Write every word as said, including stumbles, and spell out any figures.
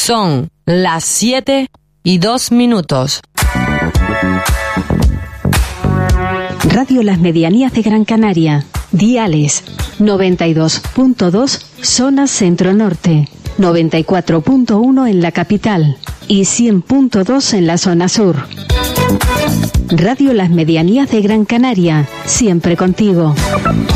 Son las siete y dos minutos. Radio Las Medianías de Gran Canaria. Diales noventa y dos punto dos zona centro-norte, noventa y cuatro punto uno en la capital y cien punto dos en la zona sur. Radio Las Medianías de Gran Canaria, siempre contigo.